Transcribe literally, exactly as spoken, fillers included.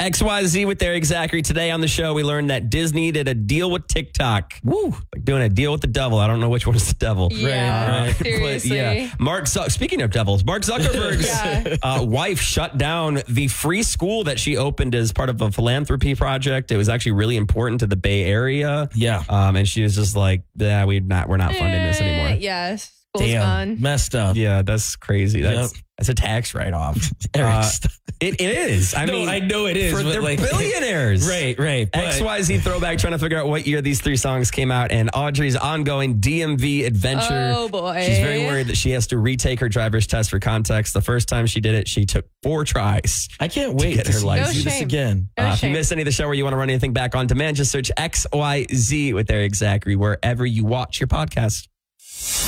X Y Z with Eric Zachary. Today on the show, we learned that Disney did a deal with TikTok. Woo! Like doing a deal with the devil. I don't know which one is the devil. Yeah, right. seriously. But yeah, Mark. Zuck- Speaking of devils, Mark Zuckerberg's Yeah. uh, wife shut down the free school that she opened as part of a philanthropy project. It was actually really important to the Bay Area. Yeah. Um, and she was just like, "Yeah, we not. We're not funding this Eh, anymore." Yeah, school's Damn, gone. messed up. Yeah, that's crazy. That's Yep. that's a tax write off. Eric, it, it is. I No, mean, I know it is, For but they're like- billionaires. Right, right. but- X Y Z throwback, trying to figure out what year these three songs came out, and Audrey's ongoing D M V adventure. Oh, boy. She's very worried that she has to retake her driver's test. For context, the first time she did it, she took four tries. I can't wait get to her see license. you do this No shame. again. No Uh, if you shame. missed any of the show or you want to run anything back on demand, just search X Y Z with Eric Zachary wherever you watch your podcast.